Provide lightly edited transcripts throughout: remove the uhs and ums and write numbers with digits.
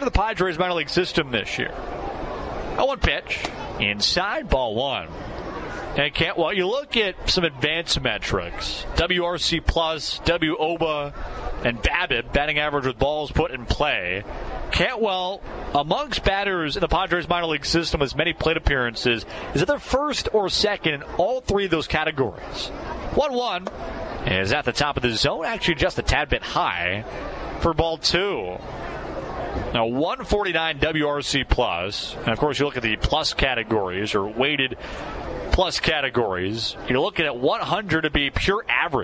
to the Padres minor league system this year. 0-1 pitch. Inside, ball one. And Cantwell, you look at some advanced metrics. WRC+, WOBA, and BABIP, batting average with balls put in play. Cantwell, amongst batters in the Padres minor league system with as many plate appearances, is either first or second in all three of those categories. 1-1 is at the top of the zone, actually just a tad bit high for ball two. Now, 149 WRC+, and of course you look at the plus categories, or weighted plus categories, you're looking at 100 to be pure average.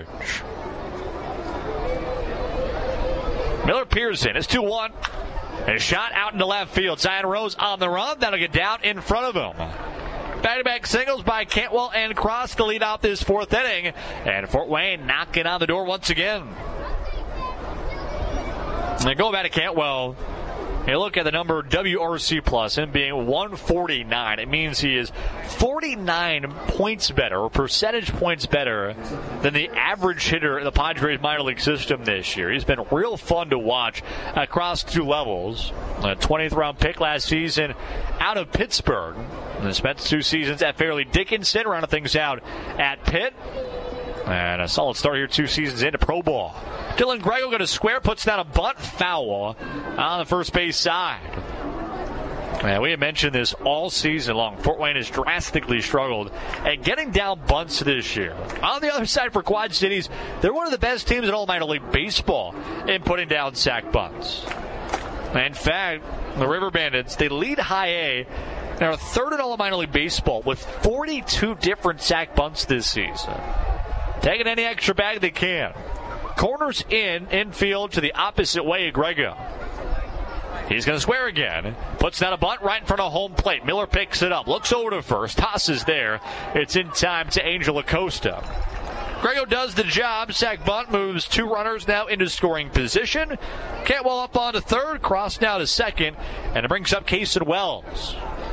Miller Pearson, it's 2-1. A shot out into left field. Zion Rose on the run. That'll get down in front of him. Back-to-back singles by Cantwell and Cross to lead off this fourth inning. And Fort Wayne knocking on the door once again. And going back to Cantwell, you look at the number WRC+, him being 149. It means he is 49 points better, or percentage points better, than the average hitter in the Padres minor league system this year. He's been real fun to watch across two levels. A 20th round pick last season out of Pittsburgh. And spent 2 seasons at Fairleigh Dickinson, rounding things out at Pitt. And a solid start here 2 seasons into pro ball. Dylan Grego going to square, puts down a bunt, foul on the first base side. And we have mentioned this all season long. Fort Wayne has drastically struggled at getting down bunts this year. On the other side for Quad Cities, they're one of the best teams in all minor league baseball in putting down sack bunts. In fact, the River Bandits, they lead high A. They're third in all of minor league baseball with 42 different sack bunts this season. Taking any extra bag they can. Corners infield to the opposite way, Grego. He's going to square again. Puts down a bunt right in front of home plate. Miller picks it up. Looks over to first. Tosses there. It's in time to Angel Acosta. Grego does the job. Sack bunt moves 2 runners now into scoring position. Cantwell up on to third. Cross now to second. And it brings up Kason Wells.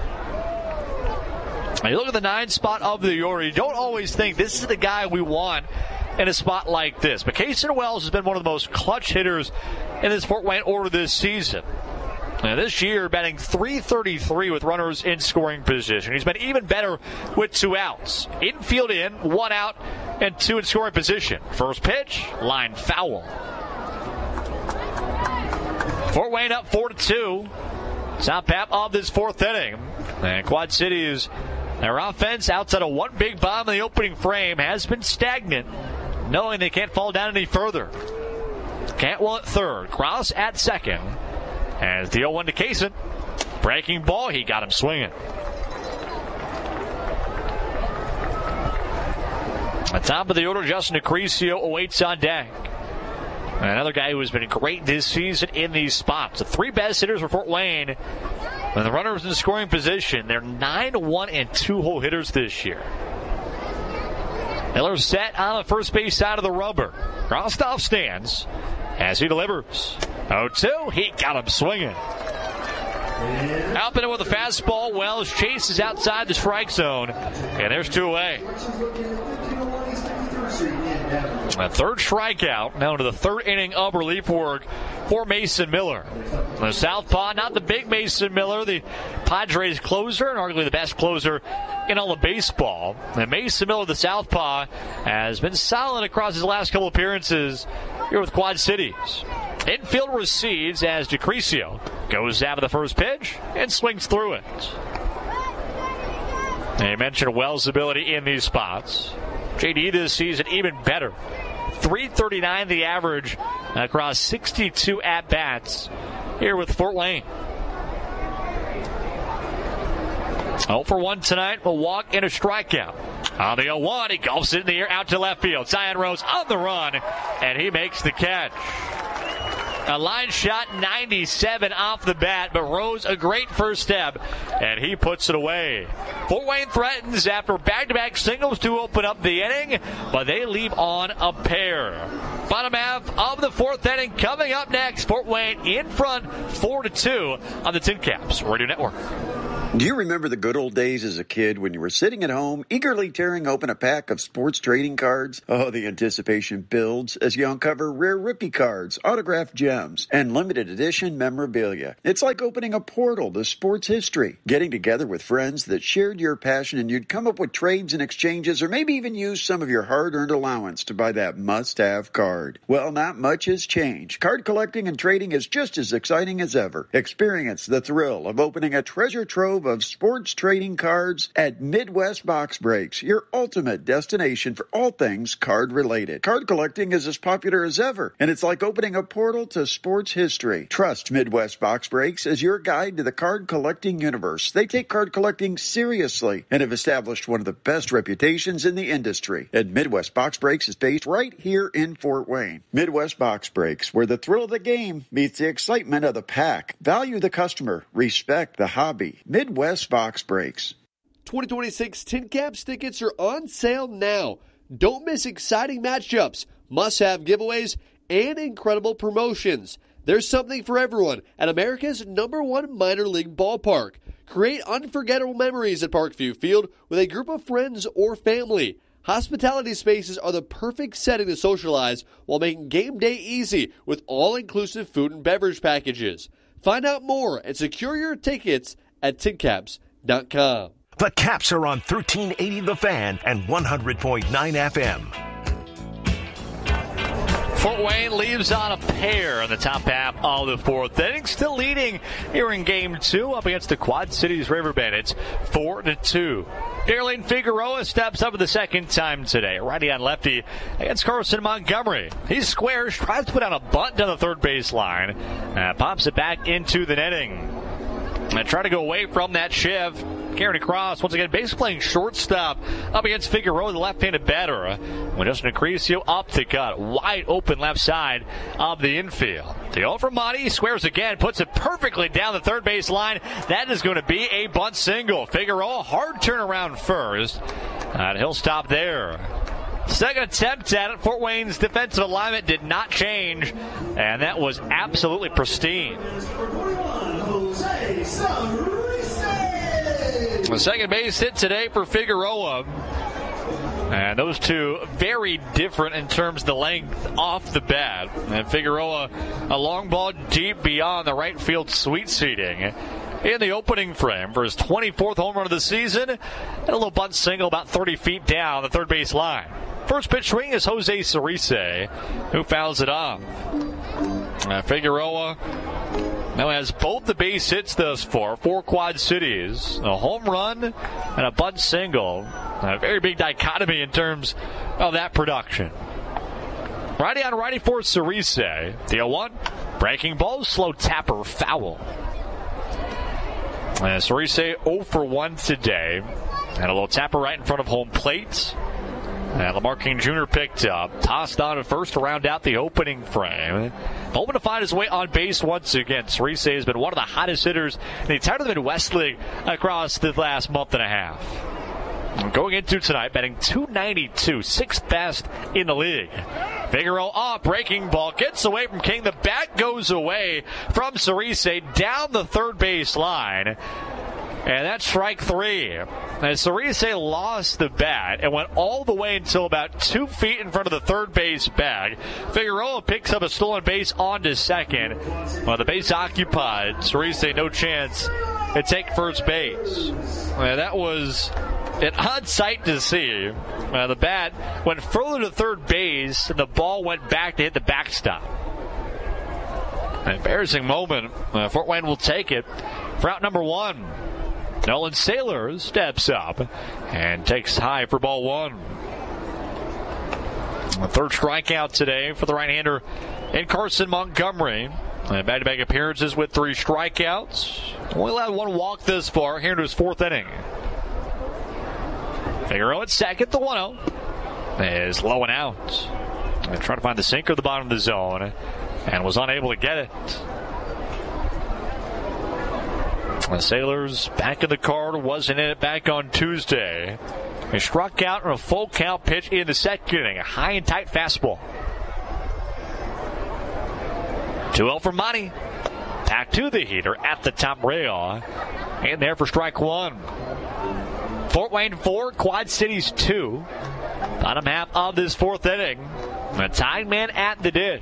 Now you look at the 9 spot of the order. You don't always think this is the guy we want in a spot like this. But Kason Wells has been one of the most clutch hitters in this Fort Wayne order this season. Now this year, batting .333 with runners in scoring position. He's been even better with 2 outs. Infield in, 1 out, and 2 in scoring position. First pitch, line foul. Fort Wayne up 4-2. Top half of this fourth inning. And Quad Cities, their offense outside of one big bomb in the opening frame has been stagnant, knowing they can't fall down any further. Cantwell at third, Cross at second. As the 0-1 to Kaysen. Breaking ball, he got him swinging. At top of the order, Justin Acrisio awaits on deck. And another guy who has been great this season in these spots. The 3 best hitters for Fort Wayne. And the runners in scoring position, they're 9-1 and 2-hole hitters this year. Miller set on the first base side of the rubber. Rostov stands as he delivers. 0-2, he got him swinging. Out in it with a fastball. Wells chases outside the strike zone. And there's 2 away. A third strikeout. Now into the third inning of relief work for Mason Miller. The southpaw, not the big Mason Miller, the Padres closer, and arguably the best closer in all of baseball. And Mason Miller, the southpaw, has been solid across his last couple appearances here with Quad Cities. Infield receives as DeCrisio goes after the first pitch and swings through it. And you mentioned Wells' ability in these spots. JD this season even better. .339 the average across 62 at-bats here with Fort Wayne. 0-for-1 tonight, a walk and a strikeout. On the 0-1, he golfs it in the air out to left field. Zion Rose on the run, and he makes the catch. A line shot 97 off the bat, but Rose a great first step, and he puts it away. Fort Wayne threatens after back-to-back singles to open up the inning, but they leave on a pair. Bottom half of the fourth inning coming up next. Fort Wayne in front 4-2 on the Tin Caps Radio Network. Do you remember the good old days as a kid when you were sitting at home, eagerly tearing open a pack of sports trading cards? Oh, the anticipation builds as you uncover rare rookie cards, autographed gems, and limited edition memorabilia. It's like opening a portal to sports history, getting together with friends that shared your passion, and you'd come up with trades and exchanges, or maybe even use some of your hard-earned allowance to buy that must-have card. Well, not much has changed. Card collecting and trading is just as exciting as ever. Experience the thrill of opening a treasure trove of sports trading cards at Midwest Box Breaks, your ultimate destination for all things card related. Card collecting is as popular as ever, and it's like opening a portal to sports history. Trust Midwest Box Breaks as your guide to the card collecting universe. They take card collecting seriously and have established one of the best reputations in the industry. And Midwest Box Breaks is based right here in Fort Wayne. Midwest Box Breaks, where the thrill of the game meets the excitement of the pack. Value the customer, respect the hobby. Midwest Box Breaks. 2026 Tin Caps tickets are on sale now. Don't miss exciting matchups, must-have giveaways, and incredible promotions. There's something for everyone at America's #1 minor league ballpark. Create unforgettable memories at Parkview Field with a group of friends or family. Hospitality spaces are the perfect setting to socialize while making game day easy with all-inclusive food and beverage packages. Find out more and secure your tickets at tincaps.com. The Caps are on 1380 The Fan and 100.9 FM. Fort Wayne leaves on a pair in the top half of the fourth inning. Still leading here in Game 2 up against the Quad Cities River Bandits, 4-2. Darlene Figueroa steps up for the second time today. Righty on lefty against Carson Montgomery. He squares, tries to put on a bunt down the third base line. Pops it back into the netting. And try to go away from that shift. Carrying across, once again, basically playing shortstop up against Figueroa, the left-handed batter. When Justin Acrisio up to cut, wide open left side of the infield. The 0 from Monty, squares again, puts it perfectly down the third base line. That is going to be a bunt single. Figueroa, hard turnaround first, and he'll stop there. Second attempt at it. Fort Wayne's defensive alignment did not change, and that was absolutely pristine. The second base hit today for Figueroa. And those two very different in terms of the length off the bat. And Figueroa, a long ball deep beyond the right field suite seating in the opening frame for his 24th home run of the season. And a little bunt single about 30 feet down the third base line. First pitch swing is Jose Cerise, who fouls it off. Figueroa now has both the base hits thus far for Quad Cities. A home run and a bunt single. A very big dichotomy in terms of that production. Righty on righty for Cerise. The 0-1. Breaking ball, slow tapper, foul. And Cerise 0 for 1 today. And a little tapper right in front of home plate. And Lamar King Jr. picked up. Tossed on at first to round out the opening frame. Hoping to find his way on base once again. Cerise has been one of the hottest hitters in the entire Midwest League across the last month and a half. Going into tonight, batting .292, sixth best in the league. Figueroa off, breaking ball, gets away from King. The bat goes away from Cerise down the third base line. And that's strike 3. And Cerise lost the bat and went all the way until about 2 feet in front of the third base bag. Figueroa picks up a stolen base onto second. While the base occupied, Cerise no chance to take first base. And that was an odd sight to see. The bat went further to third base and the ball went back to hit the backstop. An embarrassing moment. Fort Wayne will take it for out number 1. Nolan Saylor steps up and takes high for ball 1. The third strikeout today for the right-hander in Carson Montgomery. Back-to-back appearances with 3 strikeouts. Only allowed 1 walk this far here into his 4th inning. Figueroa at second, the 1-0 is low and out. And trying to find the sinker at the bottom of the zone and was unable to get it. The Sailors back in the card, wasn't in it back on Tuesday. He struck out on a full count pitch in the second inning, a high and tight fastball. 2-0 for Monty. Back to the heater at the top rail. And there for strike one. Fort Wayne 4, Quad Cities 2. Bottom half of this fourth inning. A tying man at the dish.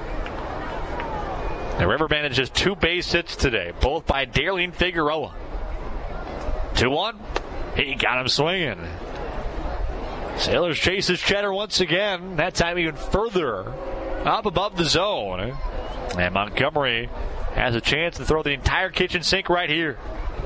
The River Bandits just 2 base hits today, both by Darlene Figueroa. 2-1. He got him swinging. Sailors chases Cheddar once again. That time even further up above the zone. And Montgomery has a chance to throw the entire kitchen sink right here.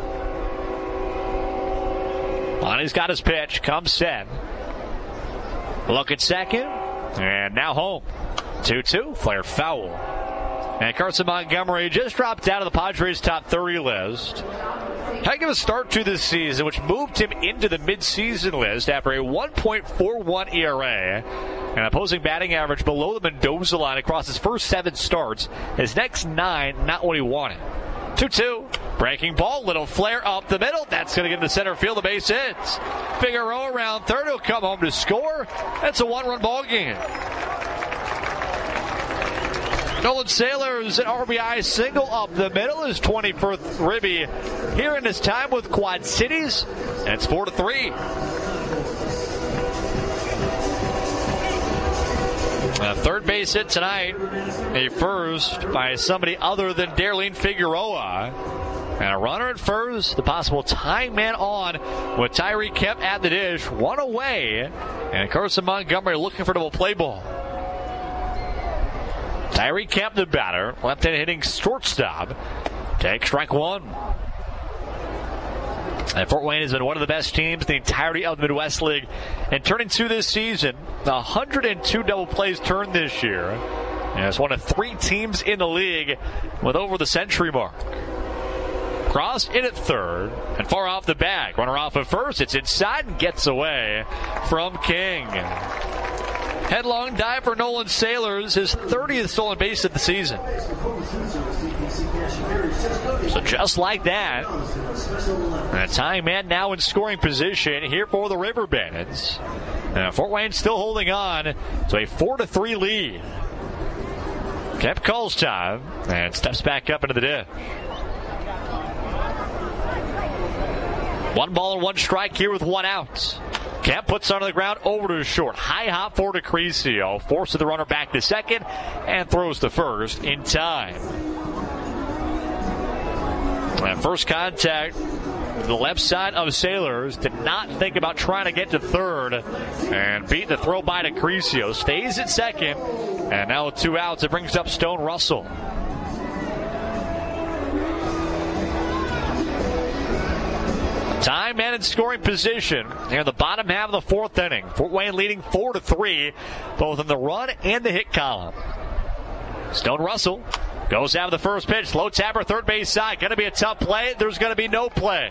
Lonnie's got his pitch. Comes set. Look at second. And now home. 2-2. Flared foul. And Carson Montgomery just dropped out of the Padres' top 30 list. Heck of a start to this season, which moved him into the mid-season list after a 1.41 ERA. An opposing batting average below the Mendoza line across his first 7 starts. His next 9, not what he wanted. 2-2. Breaking ball, little flare up the middle. That's going to get into center field. The base hits. Figueroa around third. He'll come home to score. That's a 1-run ball game. Nolan Sailors, an RBI single up the middle. His 21st ribby here in his time with Quad Cities. And it's 4-3. A third base hit tonight. A first by somebody other than Darlene Figueroa. And a runner at first. The possible tying man on with Tyree Kemp at the dish. 1 away. And Carson Montgomery looking for double play ball. Tyree Kemp, the batter. Left-hand hitting shortstop. Take strike one. And Fort Wayne has been one of the best teams in the entirety of the Midwest League. And turning to this season, 102 double plays turned this year. And it's one of 3 teams in the league with over the century mark. Cross in at third and far off the bag. Runner off at first. It's inside and gets away from King. Headlong dive for Nolan Sailors, his 30th stolen base of the season. So just like that, and a tying man now in scoring position here for the River Bandits. And Fort Wayne still holding on to a 4-3 lead. Kemp calls time and steps back up into the dish. 1 ball and 1 strike here with 1 out. Kemp puts on the ground over to short. High hop for DeCrisio. Forces the runner back to second and throws to first in time. And first contact, the left side of Sailors did not think about trying to get to third and beat the throw by DeCrisio. Stays at second. And now with 2 outs, it brings up Stone Russell. Time man in scoring position near the bottom half of the fourth inning. Fort Wayne leading 4-3, both in the run and the hit column. Stone Russell goes out of the first pitch. Low tapper, third base side. Going to be a tough play. There's going to be no play.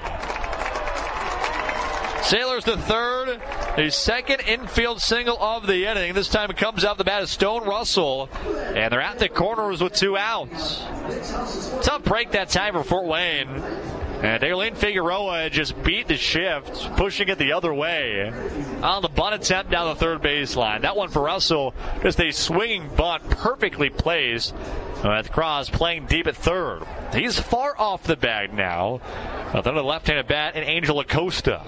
Sailors to third. The second infield single of the inning. This time it comes off the bat of Stone Russell. And they're at the corners with 2 outs. Tough break that time for Fort Wayne. And Darlene Figueroa just beat the shift, pushing it the other way on the bunt attempt down the third baseline. That one for Russell, just a swinging bunt, perfectly placed. With Cross playing deep at third. He's far off the bag now. With another left-handed bat in Angel Acosta.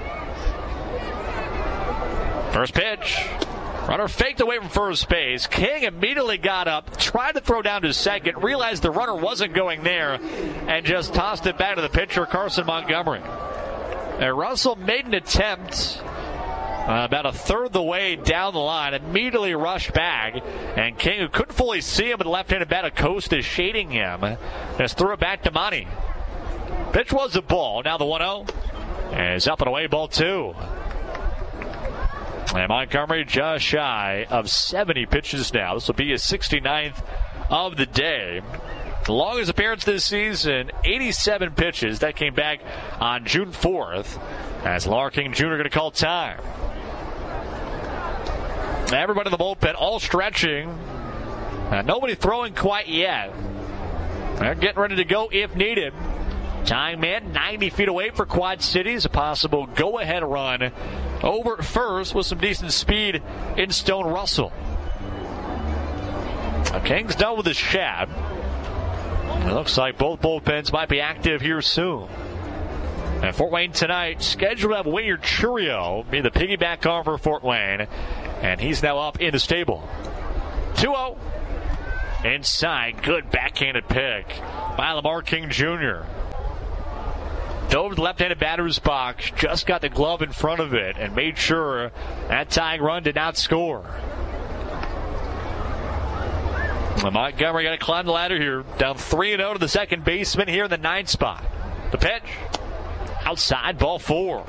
First pitch. Runner faked away from first base. King immediately got up, tried to throw down to second, realized the runner wasn't going there, and just tossed it back to the pitcher, Carson Montgomery. And Russell made an attempt about a third the way down the line, immediately rushed back, and King, who couldn't fully see him with the left-handed bat, Acosta shading him, just threw it back to Monty. Pitch was a ball. Now the 1-0. And it's up and away, ball 2. And Montgomery just shy of 70 pitches now. This will be his 69th of the day. The longest appearance this season, 87 pitches. That came back on June 4th as Lar King Jr. going to call time. Everybody in the bullpen all stretching. Nobody throwing quite yet. They're getting ready to go if needed. Tying man 90 feet away for Quad Cities. A possible go-ahead run over at first with some decent speed in Stone Russell. King's done with his shab. It looks like both bullpens might be active here soon. And Fort Wayne tonight, scheduled to have Wynyard Churio be the piggyback arm for Fort Wayne. And he's now up in the stable. 2-0. Inside, good backhanded pick by Lamar King Jr. Dove to the left-handed batter's box, just got the glove in front of it and made sure that tying run did not score. Montgomery got to climb the ladder here. Down 3-0 to the second baseman here in the 9th spot. The pitch. Outside, ball 4.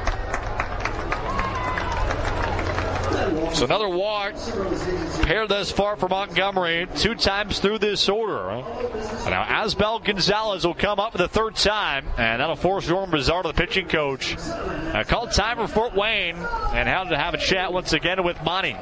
So another walk paired thus far for Montgomery 2 times through this order. And now Asbel Gonzalez will come up for the 3rd time, and that'll force Jordan Brazzard, the pitching coach, called time for Fort Wayne, and how to have a chat once again with Monty.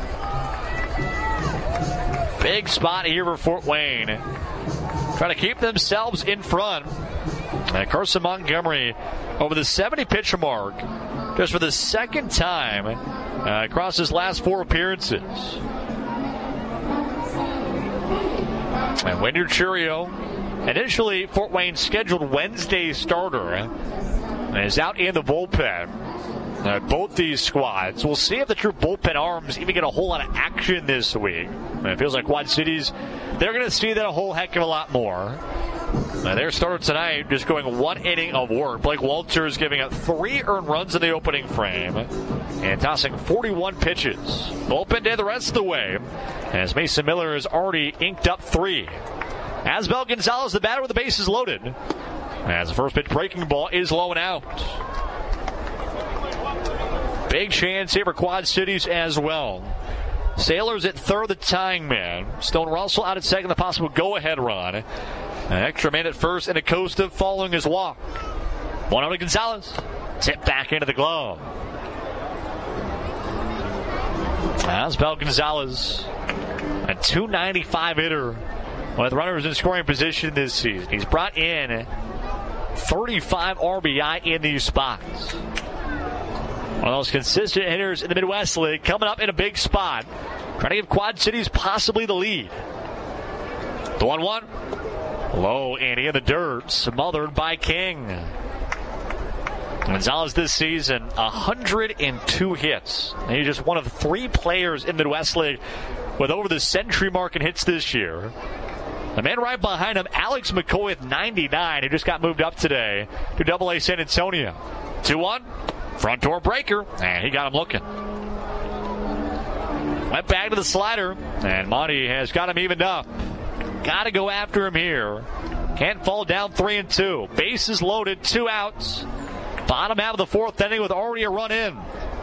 Big spot here for Fort Wayne. Trying to keep themselves in front. And Carson Montgomery over the 70-pitch mark just for the 2nd time across his last 4 appearances. And Wynyard Churio, initially Fort Wayne's scheduled Wednesday starter, is out in the bullpen. Both these squads. We'll see if the true bullpen arms even get a whole lot of action this week. And it feels like Quad Cities, they're going to see that a whole heck of a lot more. Their starter tonight just going 1 inning of work. Blake Walters giving up 3 earned runs in the opening frame and tossing 41 pitches. Bullpen did the rest of the way as Mason Miller has already inked up 3. Asbel Gonzalez, the batter with the bases loaded, as the first pitch breaking ball is low and out. Big chance here for Quad Cities as well. Sailors at 3rd, the tying man. Stone Russell out at 2nd, the possible go-ahead run. An extra man at 1st, and Acosta following his walk. 1-0 to Gonzalez. Tip back into the glove. Asbel Gonzalez, a .295 hitter with runners in scoring position this season. He's brought in 35 RBI in these spots. One of those consistent hitters in the Midwest League, coming up in a big spot, trying to give Quad Cities possibly the lead. The 1-1. Low and in the dirt, smothered by King. Gonzalez this season, 102 hits. And he's just one of 3 players in the Midwest League with over the century mark in hits this year. The man right behind him, Alex McCoy with 99, who just got moved up today to Double-A San Antonio. 2-1. Front door breaker, and he got him looking. Went back to the slider, and Monty has got him evened up. Got to go after him here. Can't fall down 3-2. Bases loaded, 2 outs. Bottom half of the 4th inning with already a run in.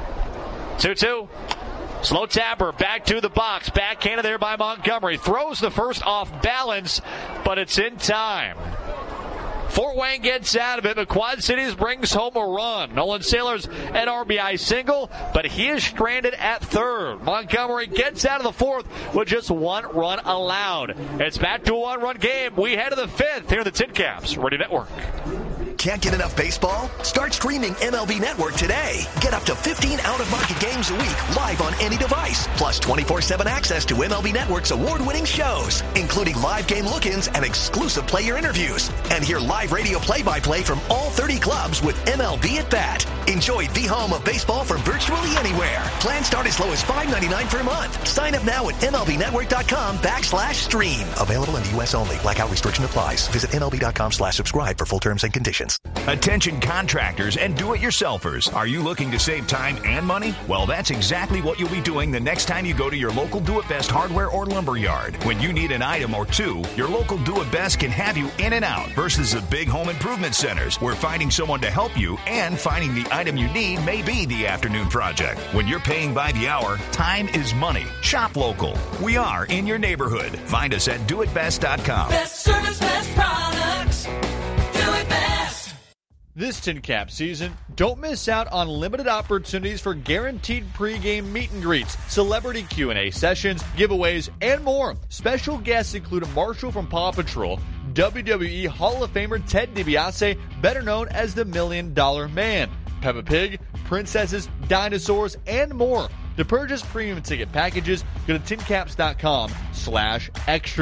2-2. Slow tapper back to the box. Backhanded there by Montgomery. Throws the first off balance, but it's in time. Fort Wayne gets out of it, but Quad Cities brings home a run. Nolan Sailor's an RBI single, but he is stranded at 3rd. Montgomery gets out of the 4th with just 1 run allowed. It's back to a 1-run game. We head to the 5th here in the Tin Caps Radio Network. Can't get enough baseball? Start streaming MLB Network today. Get up to 15 out-of-market games a week live on any device. Plus 24/7 access to MLB Network's award-winning shows, including live game look-ins and exclusive player interviews. And hear live radio play-by-play from all 30 clubs with MLB at Bat. Enjoy the home of baseball from virtually anywhere. Plans start as low as $5.99 per month. Sign up now at MLBnetwork.com/stream. Available in the U.S. only. Blackout restriction applies. Visit MLB.com/subscribe for full terms and conditions. Attention contractors and do-it-yourselfers. Are you looking to save time and money? Well, that's exactly what you'll be doing the next time you go to your local Do-It-Best hardware or lumber yard. When you need an item or 2, your local Do-It-Best can have you in and out versus the big home improvement centers where finding someone to help you and finding the item you need may be the afternoon project. When you're paying by the hour, time is money. Shop local. We are in your neighborhood. Find us at doitbest.com. Best service, best products. Do it best. This Tin Cap season, don't miss out on limited opportunities for guaranteed pregame meet and greets, celebrity Q&A sessions, giveaways, and more. Special guests include Marshall from Paw Patrol, WWE Hall of Famer Ted DiBiase, better known as the $1 Million Man, Peppa Pig, princesses, dinosaurs, and more. To purchase premium ticket packages, go to tincaps.com/extras.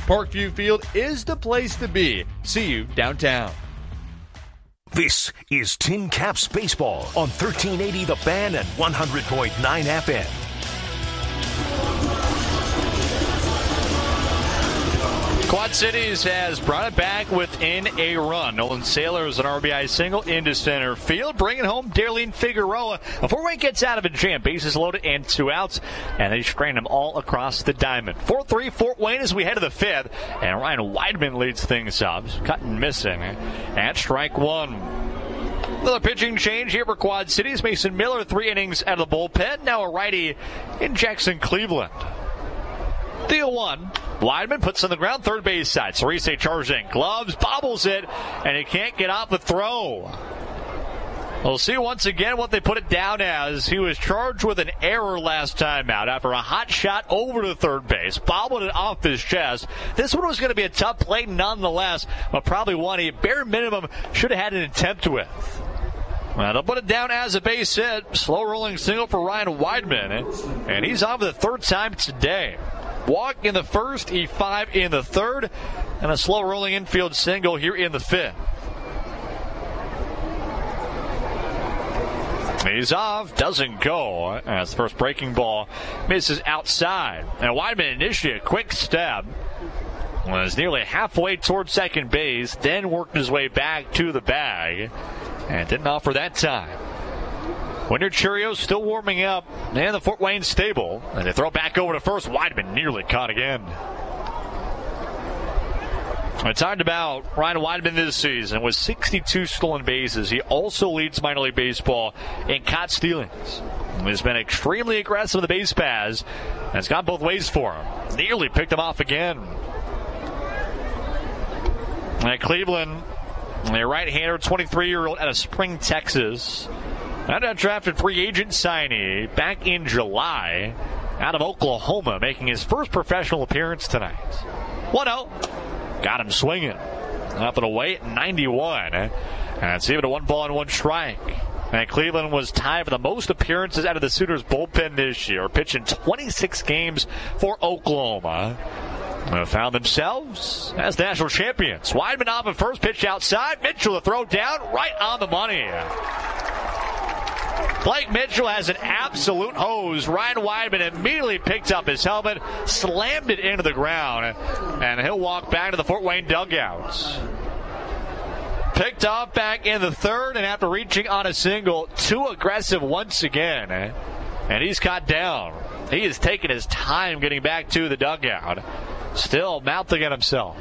Parkview Field is the place to be. See you downtown. This is Tin Caps Baseball on 1380 The Fan and 100.9 FM. Quad Cities has brought it back within a run. Nolan Sailors an RBI single into center field, bringing home Darlene Figueroa. Before Wayne gets out of a jam, bases loaded and 2 outs, and they strain them all across the diamond. 4-3 Fort Wayne as we head to the 5th, and Ryan Weidman leads things up. Cut and missing at strike 1. Another pitching change here for Quad Cities. Mason Miller, 3 innings out of the bullpen. Now a righty in Jackson Cleveland. The 0-1. Weidman puts on the ground, third base side. Cerise charging, gloves, bobbles it, and he can't get off the throw. We'll see once again what they put it down as. He was charged with an error last time out after a hot shot over to third base, bobbled it off his chest. This one was going to be a tough play nonetheless, but probably one he bare minimum should have had an attempt with. Well, they'll put it down as a base hit. Slow rolling single for Ryan Weidman, and he's on for the third time today. Walk in the first, E5 in the third, and a slow rolling infield single here in the 5th. He's off, doesn't go, as the first breaking ball misses outside. And Weidman initially a quick step, was nearly halfway towards second base, then worked his way back to the bag, and didn't offer that time. Winter Cheerios still warming up in the Fort Wayne stable. And they throw back over to first. Weidman nearly caught again. I talked about Ryan Weidman this season with 62 stolen bases. He also leads minor league baseball in caught stealings. He's been extremely aggressive in the base paths. And it's gone both ways for him. Nearly picked him off again. And Cleveland, a right-hander, 23-year-old out of Spring, Texas. An undrafted free agent signee back in July out of Oklahoma, making his first professional appearance tonight. 1-0. Got him swinging. Up and away at 91. And it's even a 1-1 strike. And Cleveland was tied for the most appearances out of the Sooners bullpen this year, pitching 26 games for Oklahoma. They found themselves as national champions. Weidman off at first, pitch outside. Mitchell to throw down, right on the money. Blake Mitchell has an absolute hose. Ryan Weidman immediately picked up his helmet, slammed it into the ground, and he'll walk back to the Fort Wayne dugouts. Picked off back in the third, and after reaching on a single, too aggressive once again, and he's caught down. He is taking his time getting back to the dugout, still mouthing at himself.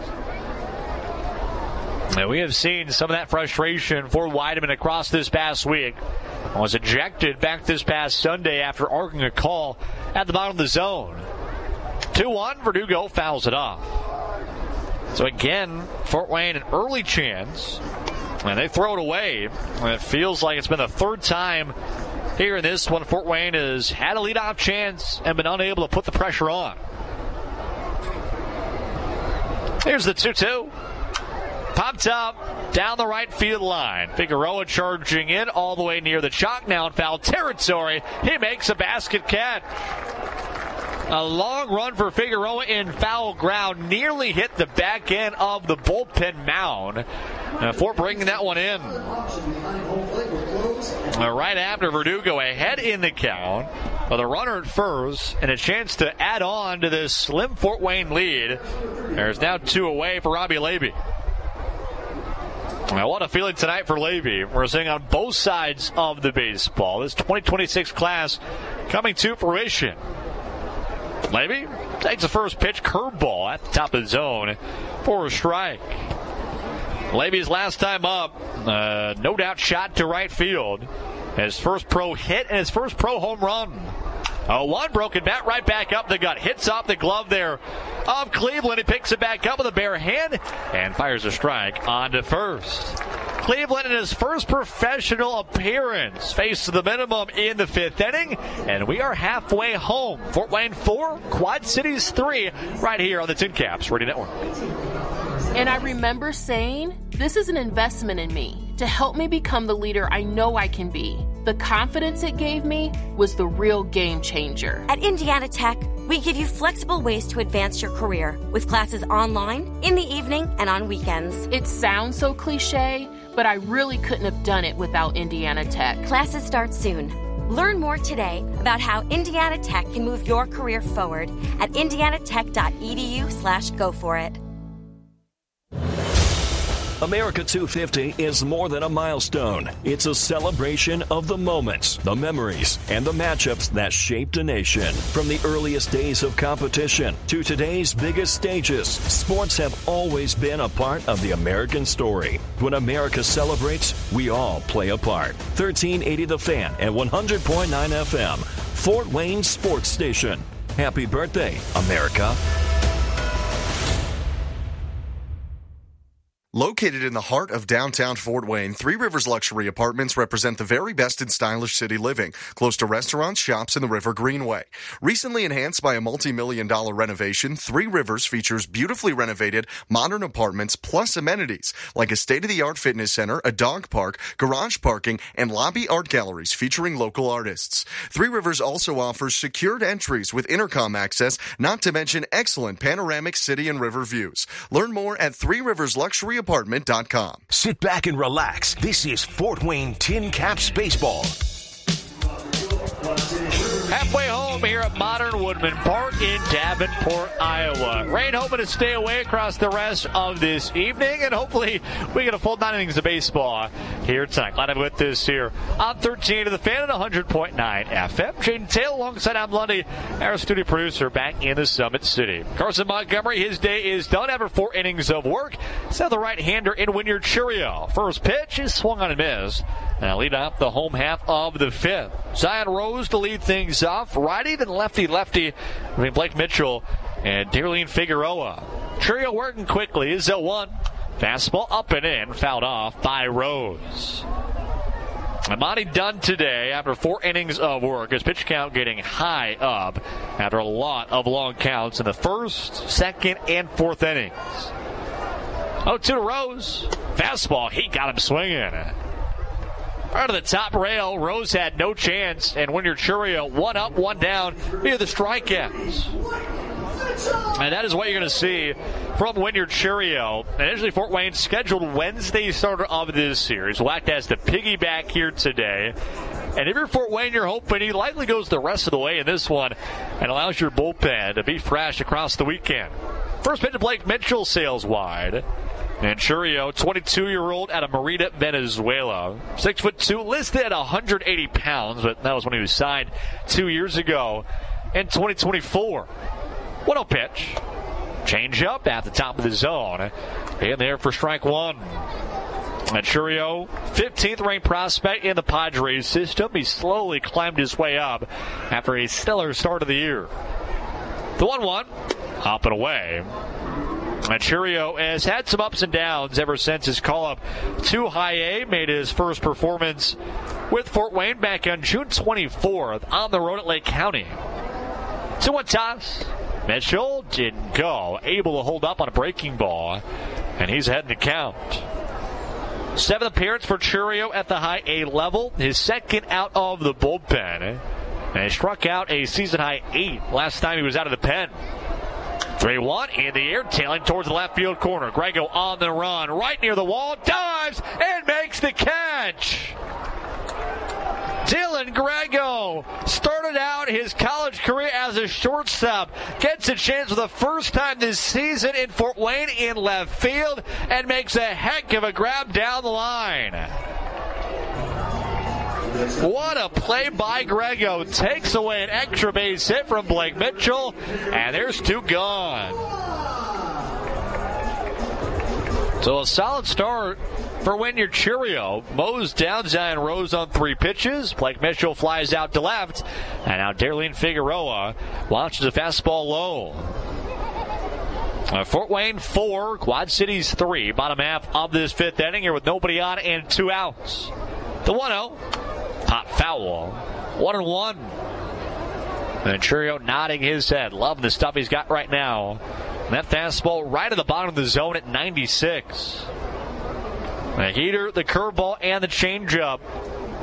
And we have seen some of that frustration for Weidman across this past week. Was ejected back this past Sunday after arguing a call at the bottom of the zone. 2-1, Verdugo fouls it off. So again, Fort Wayne an early chance, and they throw it away. And it feels like it's been the third time here in this one. Fort Wayne has had a leadoff chance and been unable to put the pressure on. Here's the 2-2. Popped up down the right field line. Figueroa charging in all the way near the chalk, now in foul territory. He makes a basket catch. A long run for Figueroa in foul ground. Nearly hit the back end of the bullpen mound before bringing that one in. Right after Verdugo ahead in the count. With a runner at first and a chance to add on to this slim Fort Wayne lead. There's now 2 away for Robbie Levy. Now, what a feeling tonight for Levy. We're seeing on both sides of the baseball. This 2026 class coming to fruition. Levy takes the first pitch, curveball at the top of the zone for a strike. Levy's last time up, no doubt shot to right field. His first pro hit and his first pro home run. One broken bat right back up the gut. Hits off the glove there of Cleveland. He picks it back up with a bare hand and fires a strike onto first. Cleveland in his first professional appearance faces the minimum in the 5th inning, and we are halfway home. Fort Wayne 4, Quad Cities 3, right here on the Tin Caps Radio Network. And I remember saying, this is an investment in me to help me become the leader I know I can be. The confidence it gave me was the real game changer. At Indiana Tech, we give you flexible ways to advance your career with classes online, in the evening, and on weekends. It sounds so cliche, but I really couldn't have done it without Indiana Tech. Classes start soon. Learn more today about how Indiana Tech can move your career forward at indianatech.edu/go for it. America 250 is more than a milestone. It's a celebration of the moments, the memories, and the matchups that shaped a nation. From the earliest days of competition to today's biggest stages, sports have always been a part of the American story. When America celebrates, we all play a part. 1380 The Fan at 100.9 FM, Fort Wayne Sports Station. Happy birthday, America. Located in the heart of downtown Fort Wayne, Three Rivers Luxury Apartments represent the very best in stylish city living, close to restaurants, shops, and the River Greenway. Recently enhanced by a multi-million-dollar renovation, Three Rivers features beautifully renovated, modern apartments plus amenities like a state-of-the-art fitness center, a dog park, garage parking, and lobby art galleries featuring local artists. Three Rivers also offers secured entries with intercom access, not to mention excellent panoramic city and river views. Learn more at threeriversluxuryapartment.com. Sit back and relax. This is Fort Wayne Tin Caps Baseball. Halfway home here at Modern Woodman Park in Davenport, Iowa. Rain hoping to stay away across the rest of this evening, and hopefully we get a full 9 innings of baseball here tonight. Glad I'm with this here on 13 to the Fan at 100.9 FM. Jaden Taylor alongside Adam Lundy, our studio producer, back in the Summit City. Carson Montgomery, his day is done after 4 innings of work. Set the right-hander in Wynyard Churio. First pitch is swung on and missed. And lead up the home half of the 5th. Zion Rose to lead things off. Righty, then lefty between Blake Mitchell and Darlene Figueroa. Churio working quickly is 0-1. Fastball up and in, fouled off by Rose. Amani Dunn today after 4 innings of work. His pitch count getting high up after a lot of long counts in the 1st, 2nd, and 4th innings. 0-2 to Rose. Fastball, he got him swinging. Right to the top rail, Rose had no chance, and Wynyard Churio 1 up, 1 down via the strikeouts. And that is what you're going to see from Wynyard Churio. Initially, Fort Wayne scheduled Wednesday starter of this series. Will act as the piggyback here today. And if you're Fort Wayne, you're hoping he likely goes the rest of the way in this one and allows your bullpen to be fresh across the weekend. First pitch to Blake Mitchell sails wide. And Churio, 22-year-old out of Merida, Venezuela. 6'2", listed at 180 pounds, but that was when he was signed 2 years ago in 2024. 1-0 pitch. Change up at the top of the zone. In there for strike one. And Churio, 15th ranked prospect in the Padres system. He slowly climbed his way up after a stellar start of the year. The 1-1, up and away. And Churio has had some ups and downs ever since his call-up to High A. Made his first performance with Fort Wayne back on June 24th on the road at Lake County. 2-1 toss. Mitchell didn't go. Able to hold up on a breaking ball. And he's ahead in the count. 7th appearance for Churio at the High A level. His 2nd out of the bullpen. And he struck out a season-high 8 last time he was out of the pen. 3-1 in the air, tailing towards the left field corner. Grego on the run, right near the wall, dives and makes the catch. Dylan Grego started out his college career as a shortstop. Gets a chance for the first time this season in Fort Wayne in left field and makes a heck of a grab down the line. What a play by Grego. Takes away an extra base hit from Blake Mitchell, and there's 2 gone. So a solid start for Wynyard Churio. Mows down Zion Rose on 3 pitches. Blake Mitchell flies out to left, and now Darlene Figueroa launches a fastball low. Fort Wayne 4, Quad Cities 3. Bottom half of this 5th inning here with nobody on and 2 outs. The 1-0. Pop foul. 1-1. And Churio nodding his head. Loving the stuff he's got right now. And that fastball right at the bottom of the zone at 96. The heater, the curveball, and the changeup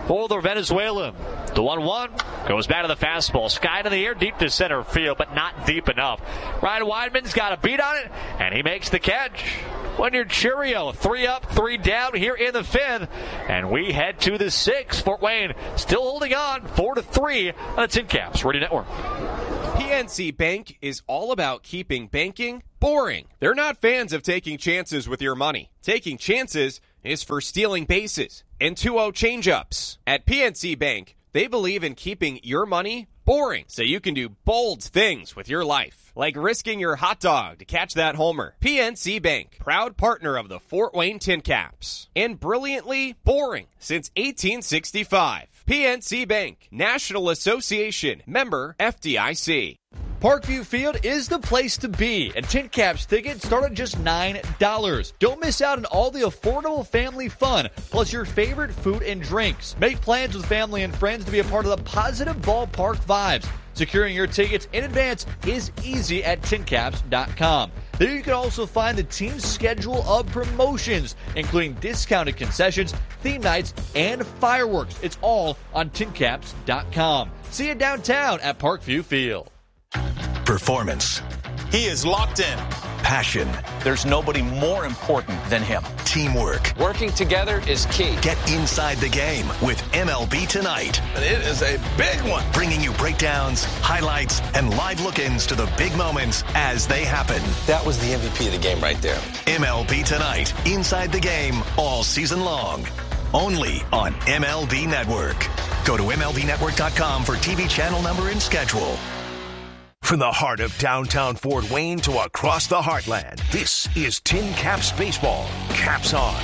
for the Venezuelan. The 1-1 goes back to the fastball. Skied in the air, deep to center field, but not deep enough. Ryan Weidman's got a beat on it, and he makes the catch. One-year Cheerio, 3 up, 3 down here in the 5th, and we head to the 6th. Fort Wayne still holding on, 4-3 on the Tin Caps Radio Network. PNC Bank is all about keeping banking boring. They're not fans of taking chances with your money. Taking chances is for stealing bases and 2-0 change-ups. At PNC Bank, they believe in keeping your money boring so you can do bold things with your life, like risking your hot dog to catch that homer. PNC Bank, proud partner of the Fort Wayne Tin Caps, and brilliantly boring since 1865. PNC Bank, National Association, member FDIC. Parkview Field is the place to be, and Tin Caps tickets start at just $9. Don't miss out on all the affordable family fun, plus your favorite food and drinks. Make plans with family and friends to be a part of the positive ballpark vibes. Securing your tickets in advance is easy at tincaps.com. There you can also find the team's schedule of promotions, including discounted concessions, theme nights, and fireworks. It's all on tincaps.com. See you downtown at Parkview Field. Performance. He is locked in. Passion. There's nobody more important than him. Teamwork. Working together is key. Get inside the game with MLB Tonight. And it is a big one. Bringing you breakdowns, highlights, and live look-ins to the big moments as they happen. That was the MVP of the game right there. MLB Tonight. Inside the game all season long. Only on MLB Network. Go to MLBnetwork.com for TV channel number and schedule. From the heart of downtown Fort Wayne to across the heartland, this is Tin Caps Baseball. Caps on.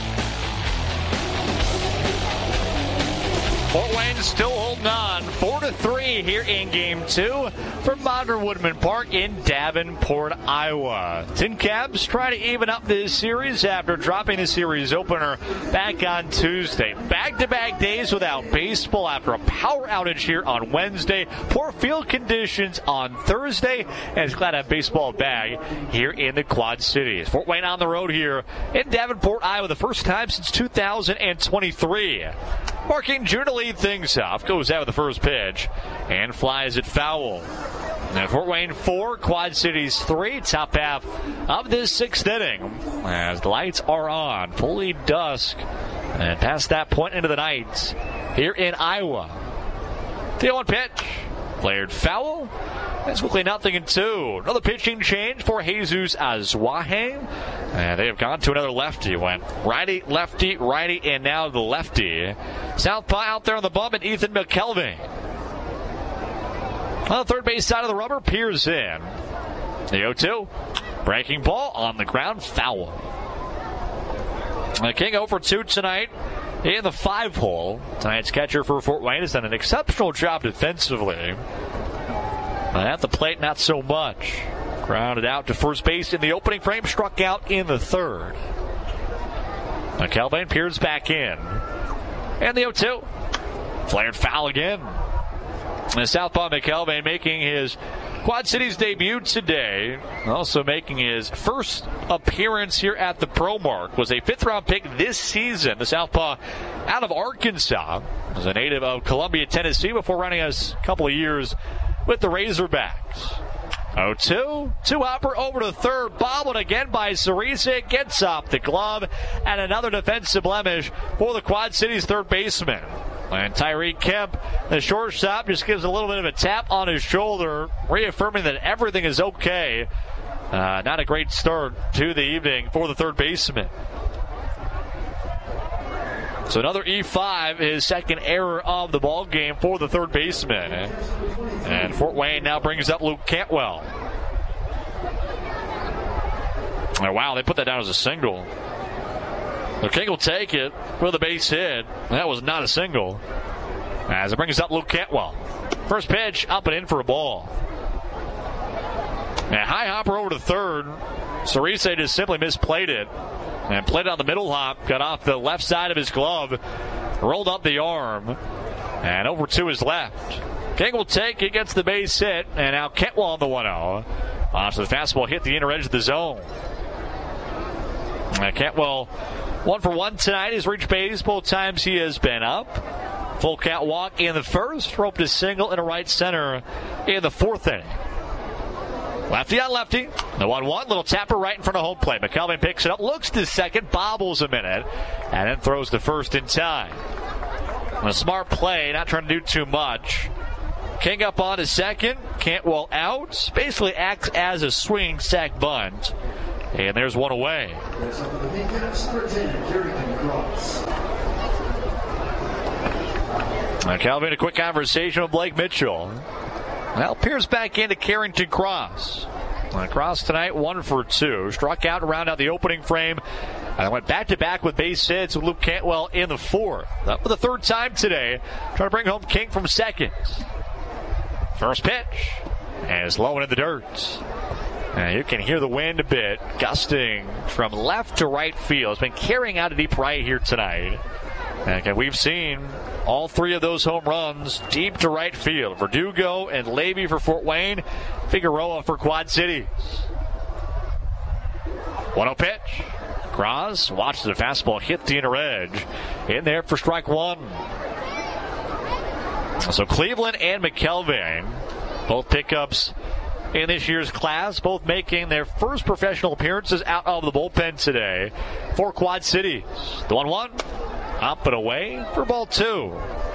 Fort Wayne still holding on, 4-3 here in Game 2 from Modern Woodman Park in Davenport, Iowa. Tin Caps try to even up this series after dropping the series opener back on Tuesday. Back-to-back days without baseball after a power outage here on Wednesday. Poor field conditions on Thursday, and it's glad to have baseball back here in the Quad Cities. Fort Wayne on the road here in Davenport, Iowa, the first time since 2023. Marking June to lead things off. Goes out with the first pitch and flies it foul. Now Fort Wayne 4, Quad Cities 3, top half of this 6th inning. As the lights are on, fully dusk, and past that point into the night here in Iowa. The 0-1 pitch, flared foul. It's quickly 0-2. Another pitching change for Jesus Azuaje. And they have gone to another lefty. Went righty, righty, and now the lefty. Southpaw out there on the bump, and Ethan McKelvey. On the third base side of the rubber, peers in. The 0-2. Breaking ball on the ground, foul. The King 0-2 tonight in the 5-hole. Tonight's catcher for Fort Wayne has done an exceptional job defensively. At the plate, not so much. Grounded out to first base in the opening frame, struck out in the 3rd. McKelvey peers back in. And the 0-2. Flared foul again. And Southpaw McKelvey making his Quad Cities debut today. Also making his first appearance here at the Pro Mark. Was a 5th-round pick this season. The Southpaw out of Arkansas. Was a native of Columbia, Tennessee before running us a couple of years with the Razorbacks. 0-2. Two-hopper over to third. Bobbled again by Cerise. Gets off the glove. And another defensive blemish for the Quad Cities third baseman. And Tyreek Kemp, the shortstop, just gives a little bit of a tap on his shoulder, reaffirming that everything is okay. Not a great start to the evening for the third baseman. So another E5, his second error of the ball game for the third baseman. And Fort Wayne now brings up Luke Cantwell. Oh, wow, they put that down as a single. The King will take it for the base hit. That was not a single. As it brings up Luke Cantwell. First pitch, up and in for a ball. And high hopper over to third. Cerise just simply misplayed it. And played it on the middle hop. Got off the left side of his glove. Rolled up the arm. And over to his left. King will take it, gets the base hit. And now Cantwell on the 1-0. So the fastball hit the inner edge of the zone. Cantwell 1 for 1 tonight. He's reached base both times he has been up. Full catwalk in the first, roped a single in a right center in the fourth inning. Lefty on lefty. The 1-1, little tapper right in front of home plate. McKelvey picks it up, looks to second, bobbles a minute, and then throws the first in time. A smart play, not trying to do too much. King up on to second, Cantwell out. Basically acts as a swing sack bunt. And there's one away. Calvin, a quick conversation with Blake Mitchell. Now Pierce back into Carrington Cross. Cross tonight, 1 for 2. Struck out to round out the opening frame. And went back-to-back with base hits with Luke Cantwell in the fourth. Up for the third time today. Trying to bring home King from second. First pitch. And it's low in the dirt. And you can hear the wind a bit, gusting from left to right field. It's been carrying out a deep right here tonight. And we've seen all 3 of those home runs deep to right field. Verdugo and Levy for Fort Wayne. Figueroa for Quad Cities. 1-0 pitch. Cross watches the fastball hit the inner edge. In there for strike 1. So Cleveland and McKelvey, both pickups in this year's class, both making their first professional appearances out of the bullpen today for Quad Cities. The 1-1, up and away for ball 2.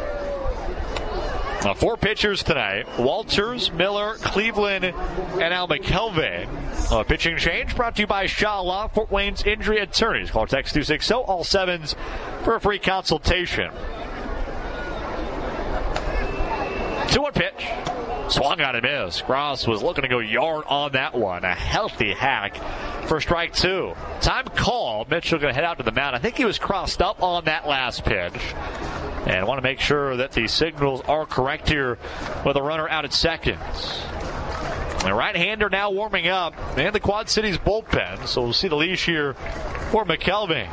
4 pitchers tonight: Walters, Miller, Cleveland, and Al McKelvey. Pitching change brought to you by Shaw Law, Fort Wayne's injury attorneys. Call text 260 all 7s for a free consultation. 2-1 pitch. Swung on and missed. Cross was looking to go yard on that one. A healthy hack for strike 2. Time called. Mitchell going to head out to the mound. I think he was crossed up on that last pitch. And I want to make sure that the signals are correct here with a runner out at second. The right-hander now warming up and the Quad Cities bullpen. So we'll see the leash here for McKelvey.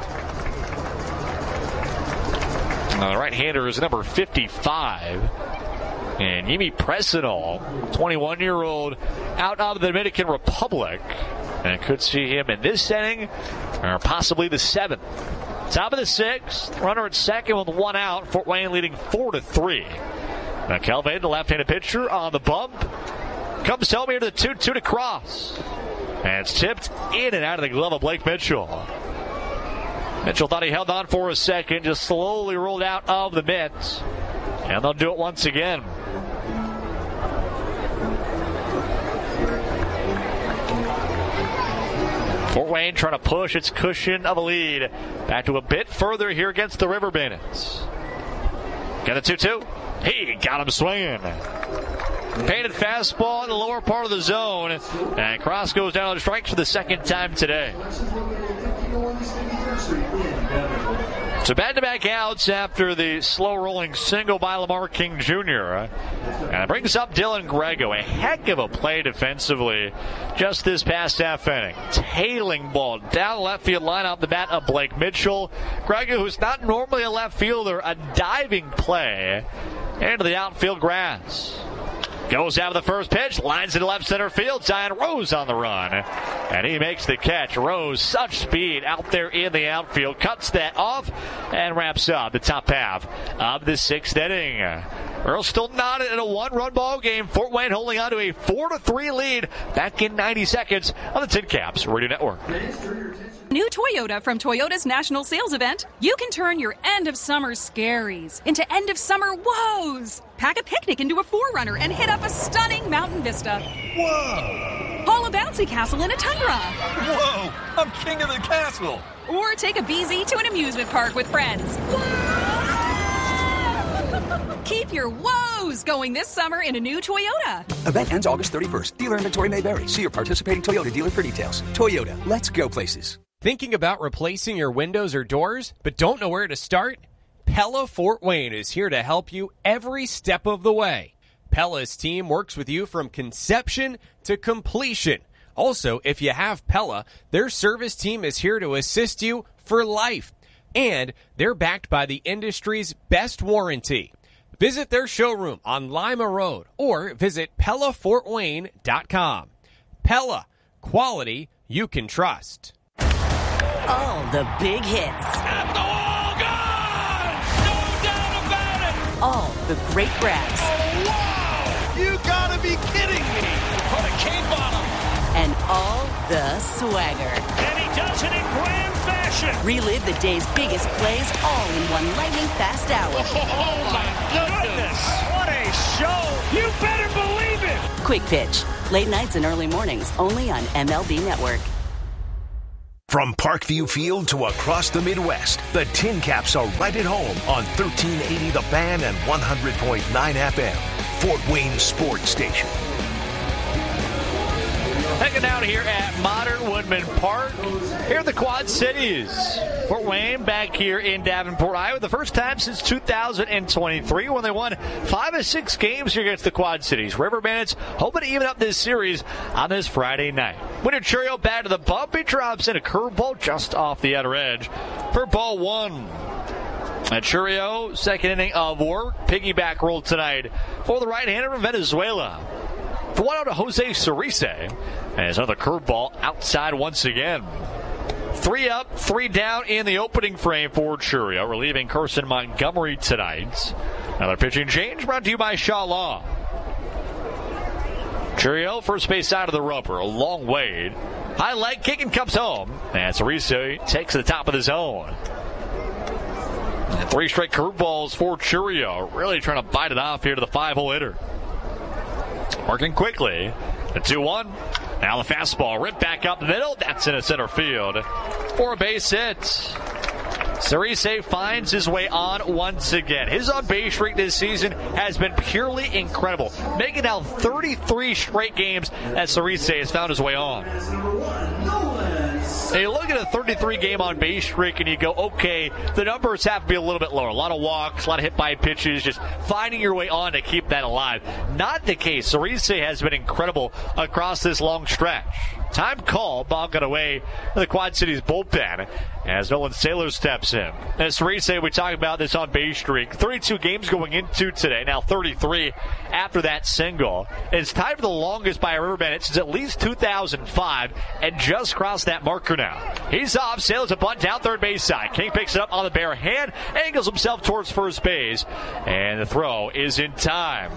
The right-hander is number 55. And Yimi Presinol, 21-year-old, out of the Dominican Republic. And could see him in this inning, or possibly the 7th. Top of the 6th, runner at second with 1 out. Fort Wayne leading 4-3. Now McKelvey, the left-handed pitcher, on the bump. Comes home here to the 2-2 to Cross. And it's tipped in and out of the glove of Blake Mitchell. Mitchell thought he held on for a second, just slowly rolled out of the mitts. And they'll do it once again. Fort Wayne trying to push its cushion of a lead back to a bit further here against the River Bandits. Got a 2-2. He got him swinging. Painted fastball in the lower part of the zone. And Cross goes down on strikes for the second time today. So back-to-back outs after the slow-rolling single by Lamar King Jr. And it brings up Dylan Grego. A heck of a play defensively just this past half inning. Tailing ball down the left field line off the bat of Blake Mitchell. Grego, who's not normally a left fielder, a diving play into the outfield grass. Goes out of the first pitch, lines into left center field. Zion Rose on the run. And he makes the catch. Rose, such speed out there in the outfield. Cuts that off and wraps up the top half of the 6th inning. Earl still not in a 1-run ball game. Fort Wayne holding on to a 4-3 lead back in 90 seconds on the Tin Caps Radio Network. New Toyota from Toyota's National Sales Event. You can turn your end-of-summer scaries into end-of-summer woes. Pack a picnic into a 4Runner and hit up a stunning mountain vista. Whoa! Haul a bouncy castle in a Tundra. Whoa! I'm king of the castle! Or take a BZ to an amusement park with friends. Keep your woes going this summer in a new Toyota. Event ends August 31st. Dealer inventory may vary. See your participating Toyota dealer for details. Toyota, let's go places. Thinking about replacing your windows or doors, but don't know where to start? Pella Fort Wayne is here to help you every step of the way. Pella's team works with you from conception to completion. Also, if you have Pella, their service team is here to assist you for life. And they're backed by the industry's best warranty. Visit their showroom on Lima Road or visit PellaFortWayne.com. Pella, quality you can trust. All the big hits. Got the wall gone! No doubt about it! the great grabs. Oh, wow! You gotta be kidding me! Put a cape on him! And all the swagger. And he does it in grand fashion! Relive the day's biggest plays all in one lightning-fast hour. Oh, my goodness! What a show! You better believe it! Quick Pitch. Late nights and early mornings only on MLB Network. From Parkview Field to across the Midwest, the Tin Caps are right at home on 1380 The Fan and 100.9 FM, Fort Wayne Sports Station. Hanging out here at Modern Woodman Park, here in the Quad Cities. Fort Wayne back here in Davenport, Iowa. The first time since 2023 when they won 5 of 6 games here against the Quad Cities. River Bandits hoping to even up this series on this Friday night. Winner Churio back to the bump. He drops in a curveball just off the outer edge for ball 1. And Churio, second inning of work. Piggyback roll tonight for the right-hander from Venezuela. For 1-0 to Jose Cerise. And it's another curveball outside once again. 3 up, 3 down in the opening frame for Churio, relieving Carson Montgomery tonight. Another pitching change brought to you by Shaw Law. Churio, first base side of the rubber, a long way. High leg kick and comes home. And Cerise takes the top of the zone. And 3 straight curveballs for Churio, really trying to bite it off here to the 5-hole hitter. Working quickly. The 2-1. Now the fastball ripped back up the middle. That's into center field for a base hit. Cerise finds his way on once again. His on-base streak this season has been purely incredible, making now 33 straight games that Cerise has found his way on. And you look at a 33-game on-base streak and you go, okay, the numbers have to be a little bit lower. A lot of walks, a lot of hit-by pitches, just finding your way on to keep that alive. Not the case. Cerise has been incredible across this long stretch. Time call, ball got away to the Quad Cities bullpen as Nolan Saylor steps in. As Cerise, we talk about this on-base streak. 32 games going into today, now 33 after that single. It's tied for the longest by a River Bandit since at least 2005 and just crossed that marker now. He's off, Saylor's a bunt down third base side. King picks it up on the bare hand, angles himself towards first base, and the throw is in time.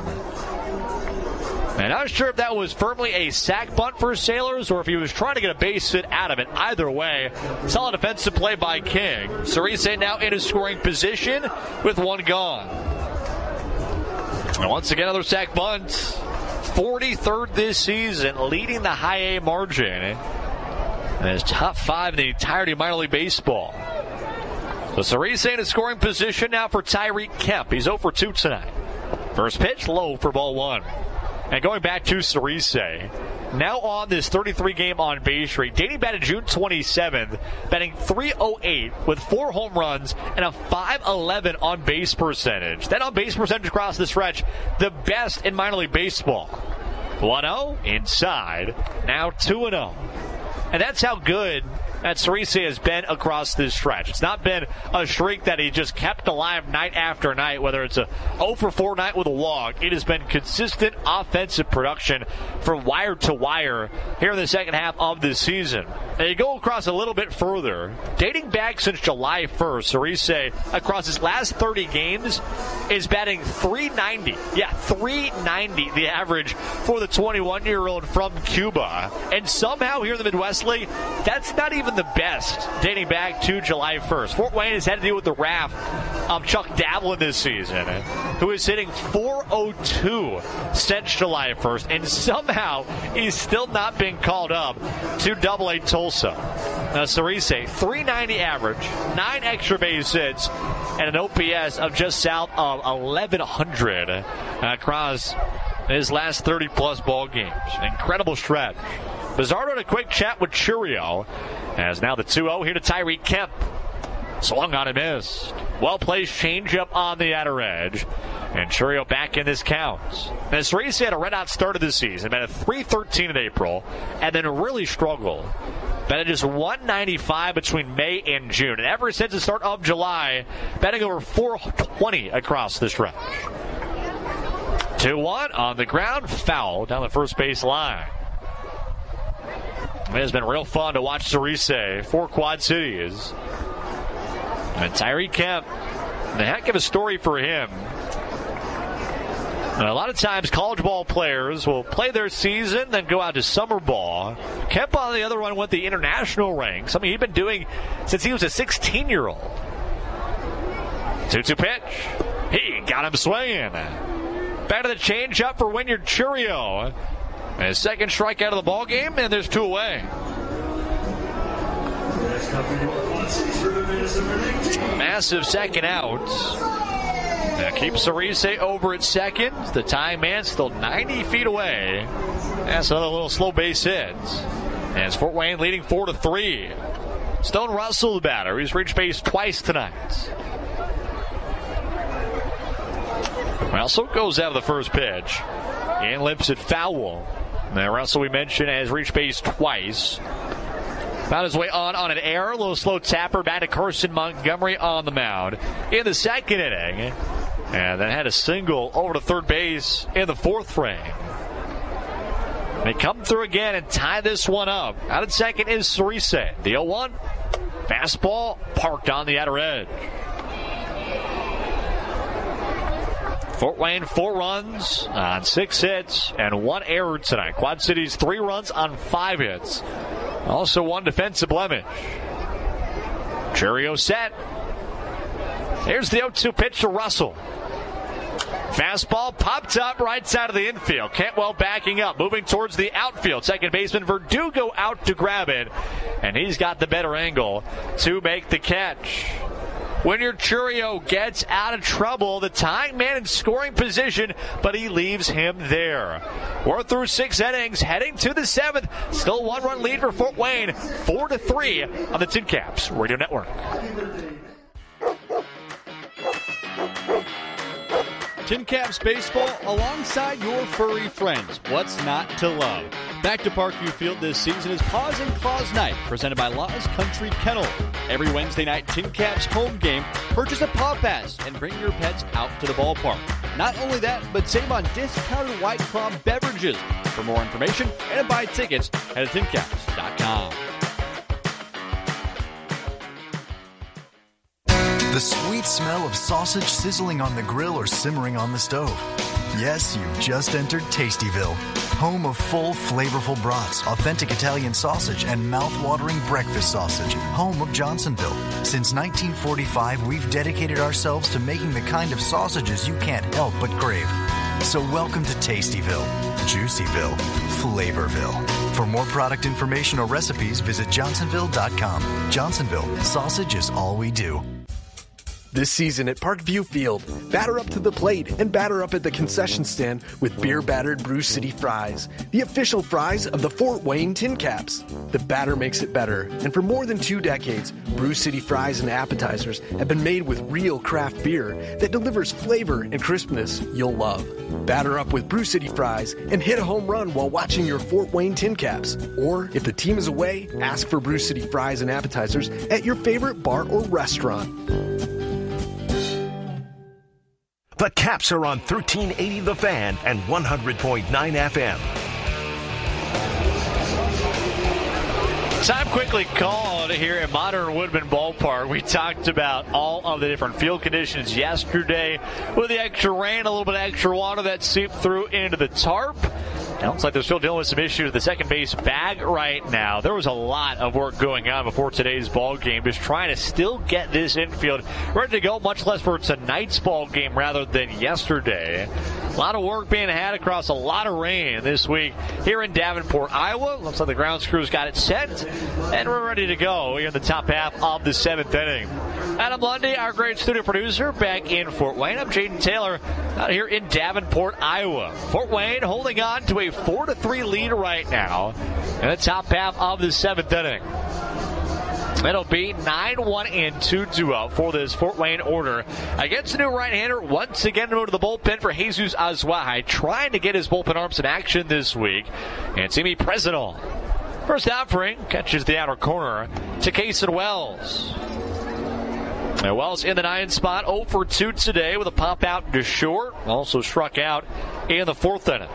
And I'm not sure if that was firmly a sac bunt for Sailors or if he was trying to get a base hit out of it. Either way, solid defensive play by King. Cerise now in a scoring position with 1 gone. And once again, another sac bunt. 43rd this season, leading the high A margin. And is top 5 in the entirety of minor league baseball. So Cerise in a scoring position now for Tyreek Kemp. He's 0 for 2 tonight. First pitch, low for ball 1. And going back to Cerise, now on this 33-game on-base streak, dating back to June 27th, batting .308 with 4 home runs and a .511 on-base percentage. That on-base percentage across the stretch, the best in minor league baseball. 1-0 inside, now 2-0. And that's how good that Cerise has been across this stretch. It's not been a streak that he just kept alive night after night, whether it's a 0 for 4 night with a walk. It has been consistent offensive production from wire to wire here in the second half of this season. And you go across a little bit further, dating back since July 1st, Cerise, across his last 30 games, is batting .390. Yeah, .390, the average for the 21-year-old from Cuba. And somehow here in the Midwest League, that's not even the best dating back to July 1st. Fort Wayne has had to deal with the wrath of Chuck Davlin this season, who is hitting .402 since July 1st, and somehow he's still not been called up to Double-A Tulsa. Now, Cerise, .390 average, 9 extra base hits, and an OPS of just south of 1,100 across his last 30-plus ball games. Incredible stretch. Bizarro had a quick chat with Churio, as now the 2-0 here to Tyreek Kemp. Swung on and missed. Well-placed changeup on the outer edge. And Churio back in this count. Now, Cerise had a red-hot start of the season, batted .313 in April, and then really struggled. Batted just .195 between May and June. And ever since the start of July, batting over .420 across the stretch. 2-1 on the ground, foul down the first base line. It has been real fun to watch Cerise for Quad Cities. And Tyreek Kemp, the heck of a story for him. And a lot of times college ball players will play their season, then go out to summer ball. Kemp, on the other one, went the international ranks. I mean, he's been doing since he was a 16-year-old. 2-2 pitch. He got him swinging. Back to the changeup for Wynyard Churio. And his second strikeout of the ball game, and there's 2 away. Massive second out. That keeps Cerise over at second. The tying man still 90 feet away. That's another little slow base hit. And it's Fort Wayne leading 4-3. Stone Russell, the batter. He's reached base twice tonight. Russell goes out of the first pitch and lips it foul. Now Russell, we mentioned, has reached base twice. Found his way on an error. A little slow tapper back to Carson Montgomery on the mound in the second inning. And then had a single over to third base in the fourth frame. They come through again and tie this one up. Out at second is Cerise. The 0-1. Fastball parked on the outer edge. Fort Wayne 4 runs on 6 hits and 1 error tonight. Quad Cities 3 runs on 5 hits. Also 1 defensive blemish. Churio set. Here's the 0-2 pitch to Russell. Fastball popped up right side of the infield. Cantwell backing up, moving towards the outfield. Second baseman Verdugo out to grab it. And he's got the better angle to make the catch. Wynyard Churio gets out of trouble. The tying man in scoring position, but he leaves him there. We're through 6 innings, heading to the 7th. Still 1-run lead for Fort Wayne, 4-3 on the Tin Caps Radio Network. Tin Caps Baseball alongside your furry friends. What's not to love? Back to Parkview Field this season is Paws and Claws Night, presented by Law's Country Kennel. Every Wednesday night, Tin Caps home game, purchase a Paw Pass and bring your pets out to the ballpark. Not only that, but save on discounted White Claw beverages. For more information and to buy tickets, head to tincaps.com. The sweet smell of sausage sizzling on the grill or simmering on the stove. Yes, you've just entered Tastyville, home of full, flavorful brats, authentic Italian sausage, and mouth-watering breakfast sausage, home of Johnsonville. Since 1945, we've dedicated ourselves to making the kind of sausages you can't help but crave. So welcome to Tastyville, Juicyville, Flavorville. For more product information or recipes, visit Johnsonville.com. Johnsonville, sausage is all we do. This season at Parkview Field, batter up to the plate and batter up at the concession stand with beer-battered Brew City Fries, the official fries of the Fort Wayne Tin Caps. The batter makes it better, and for more than 2 decades, Brew City Fries and appetizers have been made with real craft beer that delivers flavor and crispness you'll love. Batter up with Brew City Fries and hit a home run while watching your Fort Wayne Tin Caps. Or, if the team is away, ask for Brew City Fries and appetizers at your favorite bar or restaurant. The Caps are on 1380 The Fan and 100.9 FM. Time quickly called here at Modern Woodman Ballpark. We talked about all of the different field conditions yesterday with the extra rain, a little bit of extra water that seeped through into the tarp. It looks like they're still dealing with some issues with the second base bag right now. There was a lot of work going on before today's ball game, just trying to still get this infield ready to go, much less for tonight's ball game rather than yesterday. A lot of work being had across a lot of rain this week here in Davenport, Iowa. Looks like the grounds crews got it set, and we're ready to go here in the top half of the 7th inning. Adam Lundy, our great studio producer, back in Fort Wayne. I'm Jaden Taylor out here in Davenport, Iowa. Fort Wayne holding on to a 4-3 lead right now in the top half of the 7th inning. It'll be 9-1 and 2-2 for this Fort Wayne order against the new right-hander. Once again, to move to the bullpen for Jesus Azuay, trying to get his bullpen arm some action this week. And Timmy Presidol, first offering, catches the outer corner to Kason Wells. And Wells in the 9 spot, 0 for 2 today with a pop out to short. Also struck out in the 4th inning.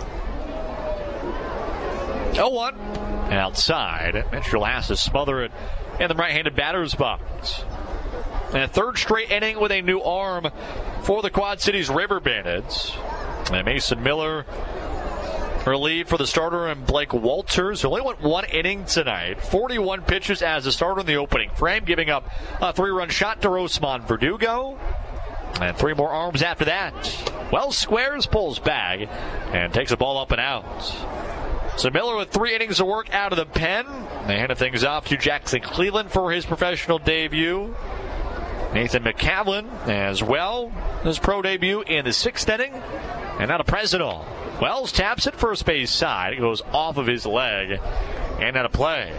0-1 and outside. Mitchell has to smother it in the right-handed batter's box. And a 3rd straight inning with a new arm for the Quad Cities River Bandits. And Mason Miller relieved for the starter and Blake Walters, who only went 1 inning tonight. 41 pitches as a starter in the opening frame, giving up a 3-run shot to Rosman Verdugo. And 3 more arms after that. Wells squares, pulls back, and takes the ball up and out. So Miller with 3 innings of work out of the pen. They handed things off to Jackson Cleveland for his professional debut. Nathan McCavlin as well, his pro debut in the 6th inning. And now to President. Wells taps it first base side. It goes off of his leg and out of play.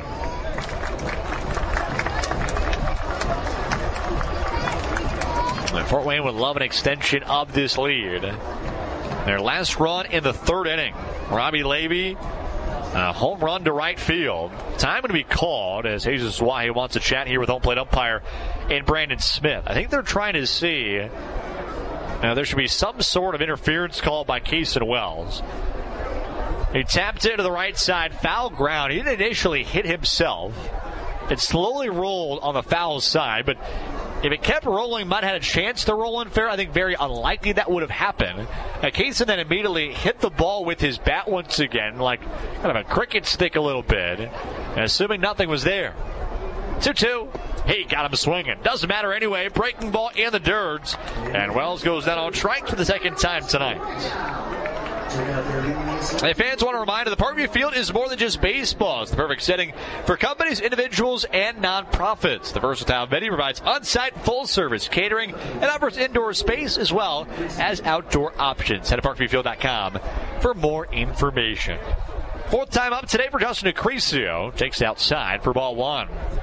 And Fort Wayne would love an extension of this lead. Their last run in the 3rd inning. Robbie Levy, a home run to right field. Time to be called as Jesus Wahi wants to chat here with home plate umpire and Brandon Smith. I think they're trying to see there should be some sort of interference called by Kaysen Wells. He tapped it to the right side, foul ground. He didn't initially hit himself. It slowly rolled on the foul side, but if it kept rolling, might have had a chance to roll in fair. I think very unlikely that would have happened. Kaysen then immediately hit the ball with his bat once again, like kind of a cricket stick a little bit, and assuming nothing was there. 2-2. He got him swinging. Doesn't matter anyway. Breaking ball in the dirt. And Wells goes down on strike for the 2nd time tonight. Hey, fans, want to remind you, the Parkview Field is more than just baseball. It's the perfect setting for companies, individuals, and nonprofits. The versatile venue provides on-site full-service catering and offers indoor space as well as outdoor options. Head to parkviewfield.com for more information. 4th time up today for Justin Acrisio. Takes outside for ball 1.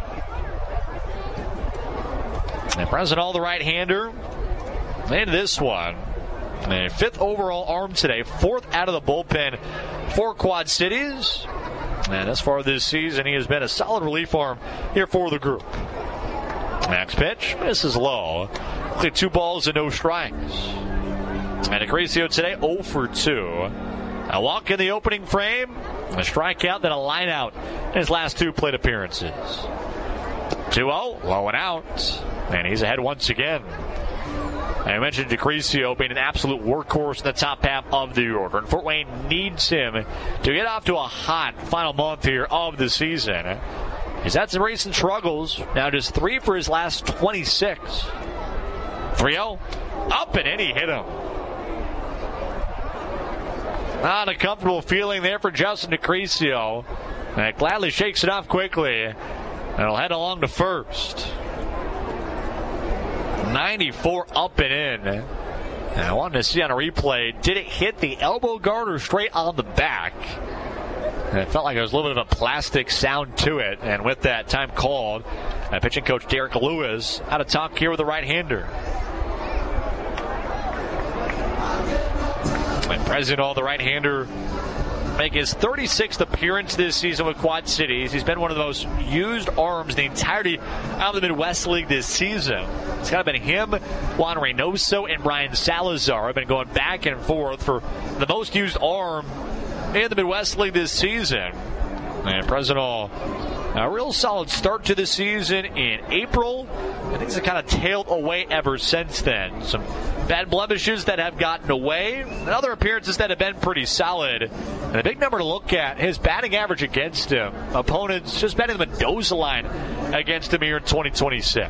And President, the right-hander, into this one. A 5th overall arm today, 4th out of the bullpen for Quad Cities. And as far this season, he has been a solid relief arm here for the group. Next pitch, misses low. Only 2 balls and no strikes. And Acrisio today, 0 for 2. A walk in the opening frame, a strikeout, then a line out in his last 2 plate appearances. 2-0, low and out. And he's ahead once again. I mentioned Acrisio being an absolute workhorse in the top half of the order. And Fort Wayne needs him to get off to a hot final month here of the season. He's had some recent struggles. Now just 3 for his last 26. 3-0. Up and in, he hit him. Not a comfortable feeling there for Justin Acrisio. And gladly shakes it off quickly. And he'll head along to first. 94 up and in. And I wanted to see on a replay, did it hit the elbow guard or straight on the back? And it felt like there was a little bit of a plastic sound to it. And with that, time called. Pitching coach Derek Lewis out of talk here with the right-hander. And President, the right-hander, make his 36th appearance this season with Quad Cities. He's been one of the most used arms in the entirety of the Midwest League this season. It's kind of been him, Juan Reynoso, and Brian Salazar have been going back and forth for the most used arm in the Midwest League this season. And President, a real solid start to the season in April. I think it's kind of tailed away ever since then. Some bad blemishes that have gotten away, and other appearances that have been pretty solid. And a big number to look at, his batting average against him. Opponents just batting the Mendoza line against him here in 2026.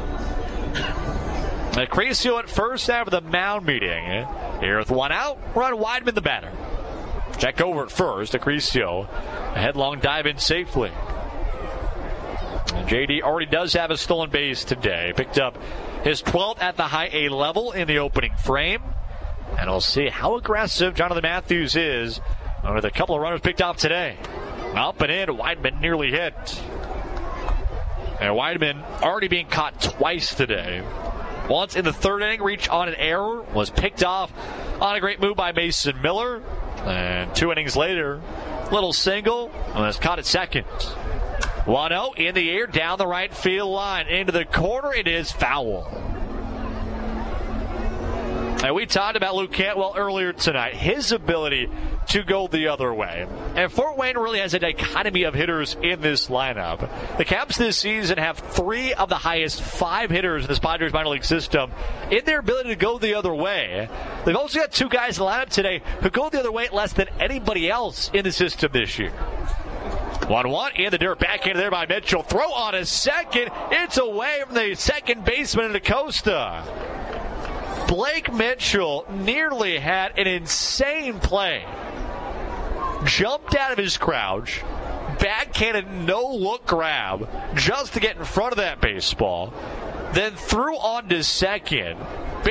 Acrisio at first after the mound meeting. Here with 1 out, Ron Weidman the batter. Check over at first. Acrisio, a headlong dive in safely. And JD already does have a stolen base today. Picked up his 12th at the high A level in the opening frame. And we'll see how aggressive Jonathan Matthews is with a couple of runners picked off today. Up and in, Weidman nearly hit. And Weidman already being caught twice today. Once in the 3rd inning, reached on an error, was picked off on a great move by Mason Miller. And 2 innings later, little single, and was caught at second. 1-0 in the air, down the right field line. Into the corner, it is foul. And we talked about Luke Cantwell earlier tonight, his ability to go the other way. And Fort Wayne really has a dichotomy of hitters in this lineup. The Caps this season have 3 of the highest 5 hitters in this Padres minor league system in their ability to go the other way. They've also got 2 guys in the lineup today who go the other way less than anybody else in the system this year. 1-1 in the dirt, backhand there by Mitchell. Throw on a second. It's away from the second baseman in Acosta. Blake Mitchell nearly had an insane play. Jumped out of his crouch, backhanded no-look grab just to get in front of that baseball, then threw on to second.